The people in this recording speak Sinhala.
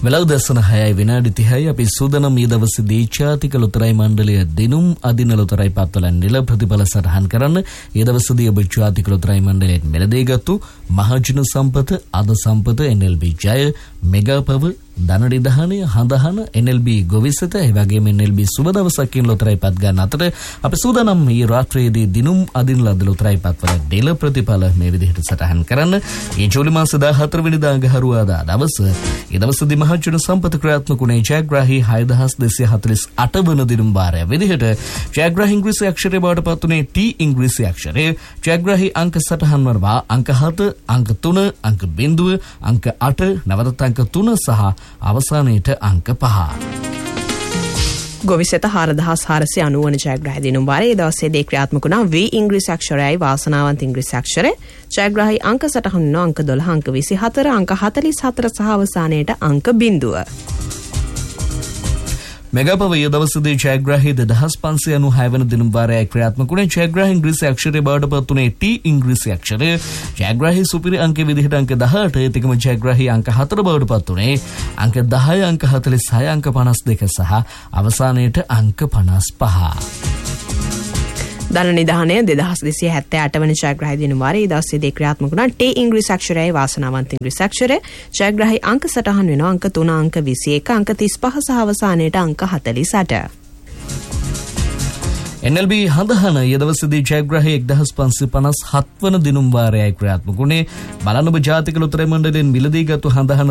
වෙලාව දැසන 6:30 අපි සූදානම් මේ දවසේදී ජාතික ලොතරැයි මණ්ඩලය දිනුම් අදින ලොතරැයි පත්වල නිල ප්‍රතිඵල සටහන් කරන්න. ඒ දවසේදී ඔබ ජාතික ලොතරැයි මණ්ඩලයෙන් මෙලදේගත්තු මහජන සම්පත, අද සම්පත, NLB ජය, මෙගා පව, ධනනිධානය, හඳහන, NLB ගොවිසත, ඒ වගේම NLB සුබ දවසක් කියන ලොතරැයි පත් ගන්න අතර අපි සූදානම් මේ රාත්‍රියේදී දිනුම් අදින ලද ලොතරැයි පත්වල නිල ප්‍රතිඵල මේ විදිහට සටහන් කරන්න. ඒ ජූලි මාස 14 වෙනිදා අඟහරුවාදා දවස ඒ දවසේදී මහජන සම්පත ක්‍රියාත්මක වුණේ ජයග්‍රාහී 6248 වන දිනුම් වාරය විදිහට ජයග්‍රාහී ඉංග්‍රීසි අක්ෂරය බවට පත් වුණේ T ඉංග්‍රීසි අක්ෂරය. ජයග්‍රාහී අංක සටහන් වනවා අංක 7, අංක 3, අංක 0, අංක 8, නැවතත් අංක 3 සහ අවසානයේට අංක 5. ගොවිසත 4490 වන ජයග්‍රාහී දිනුම් වාරයේ දවසේදී ක්‍රියාත්මක වුණා V ඉංග්‍රීසි අක්ෂරයයි වාසනාවන්ත ඉංග්‍රීසි අක්ෂරය. ජයග්‍රාහී අංක සටහන් වන අංක 12, අංක 24, අංක 44 සහ අවසානයේට අංක 0. මෙගාපව ඊ දවසේදී ජයග්‍රාහී 2596 වන දිනුම් වාරයේ ක්‍රියාත්මක වුණේ ජයග්‍රාහී ඉංග්‍රීසි අක්ෂරය බවට පත් වුණේ T ඉංග්‍රීසි අක්ෂරය. ජයග්‍රාහී සුපිරි අංක විදිහට අංක 18, ඒකම ජයග්‍රාහී අංක 4 බවට පත් වුණේ අංක 10, අංක 46, අංක 52 සහ අවසානයේට අංක 55. ධනනිධානය 2278 වන ජයග්‍රාහී දිනුම් වාරයේ දවසේදී ක්‍රියාත්මක වුණා T ඉංග්‍රීසි අක්ෂරයයි වාසනාවන්ත ඉංග්‍රීසි අක්ෂරය. ජයග්‍රාහී අංක සටහන් වෙනවා අංක 3, අංක 21, අංක 35 සහ අවසානයේට අංක 48. NLB හඳහන ඊ දවසේදී ජයග්‍රාහී 1557 වන දිනුම් වාරයයි ක්‍රියාත්මක වුණේ. බලන්න ඔබ ජාතික ලොතරැයි මණ්ඩලයෙන් මිලදීගත්තු හඳහන